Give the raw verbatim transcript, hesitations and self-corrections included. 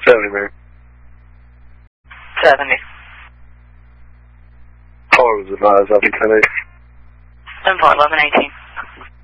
seventy, man. seventy. Car was advised, I'll be ten eight. seven four eleven eighteen.